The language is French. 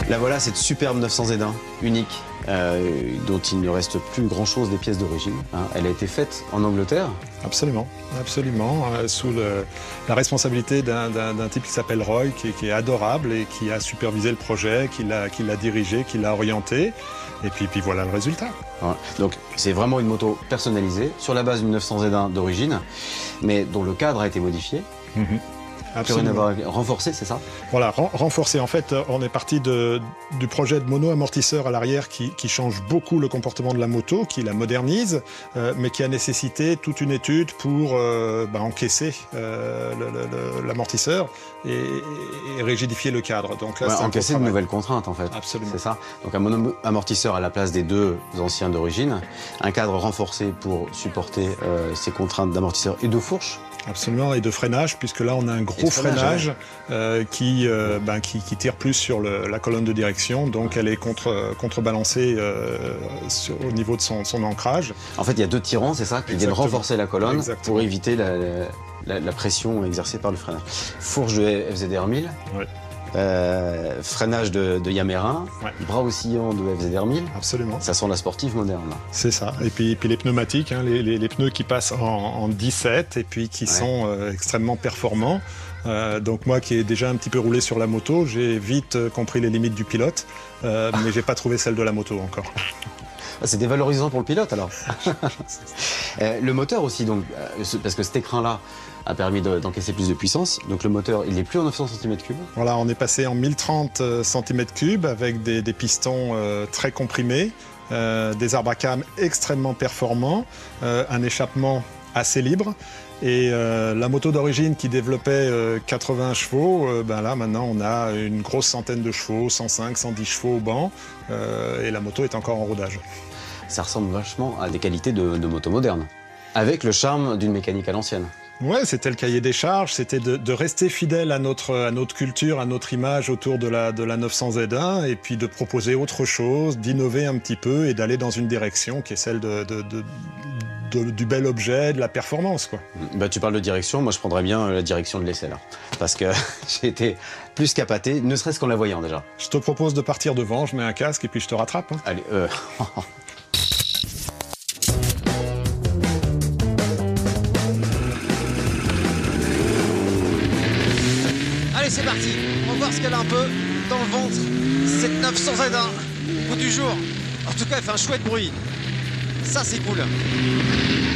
La voilà, cette superbe 900 Z1, unique, dont il ne reste plus grand-chose des pièces d'origine. Hein. Elle a été faite en Angleterre. Absolument, absolument, sous la responsabilité d'un type qui s'appelle Roy, qui est adorable et qui a supervisé le projet, qui l'a dirigé, qui l'a orienté. Et puis voilà le résultat. Voilà. Donc c'est vraiment une moto personnalisée, sur la base d'une 900 Z1 d'origine, mais dont le cadre a été modifié. Absolument. Renforcé, c'est ça? Voilà, renforcé. En fait, on est parti du projet de mono-amortisseur à l'arrière qui change beaucoup le comportement de la moto, qui la modernise, mais qui a nécessité toute une étude pour encaisser l'amortisseur et rigidifier le cadre. Donc là, encaisser de nouvelles contraintes, en fait. Absolument. C'est ça. Donc un mono-amortisseur à la place des deux anciens d'origine, un cadre renforcé pour supporter ces contraintes d'amortisseur et de fourche. Absolument, et de freinage, puisque là on a un gros freinage qui tire plus sur la colonne de direction, donc elle est contrebalancée au niveau de son ancrage. En fait, il y a deux tirants, c'est ça, qui viennent renforcer la colonne. Exactement. Pour éviter la pression exercée par le freinage. Fourche de FZR 1000. Oui. Freinage de Yamaha, bras oscillant de FZR 1000. Absolument. Ça sent la sportive moderne. C'est ça. Et puis les pneumatiques, hein, les pneus qui passent en 17 et puis qui sont extrêmement performants. Donc moi qui ai déjà un petit peu roulé sur la moto, j'ai vite compris les limites du pilote, mais j'ai pas trouvé celle de la moto encore. C'est dévalorisant pour le pilote alors. Le moteur aussi, donc, parce que cet écrin-là a permis d'encaisser plus de puissance. Donc le moteur, il n'est plus en 900 cm3. Voilà, on est passé en 1030 cm3 avec des pistons très comprimés, des arbres à cam extrêmement performants, un échappement assez libre. Et la moto d'origine qui développait 80 chevaux, là maintenant on a une grosse centaine de chevaux, 105, 110 chevaux au banc, et la moto est encore en rodage. Ça ressemble vachement à des qualités de moto moderne, avec le charme d'une mécanique à l'ancienne. Ouais, c'était le cahier des charges, c'était de rester fidèle à notre culture, à notre image autour de la 900 Z1, et puis de proposer autre chose, d'innover un petit peu et d'aller dans une direction qui est celle du bel objet, de la performance, quoi. Tu parles de direction, moi je prendrais bien la direction de l'essai là, parce que j'ai été plus qu'appâté, ne serait-ce qu'en la voyant déjà. Je te propose de partir devant, je mets un casque et puis je te rattrape. Hein. Allez, Allez, c'est parti. On va voir ce qu'elle a un peu dans le ventre. Cette 900 Z1, coup du jour. En tout cas, elle fait un chouette bruit. Ça, c'est cool.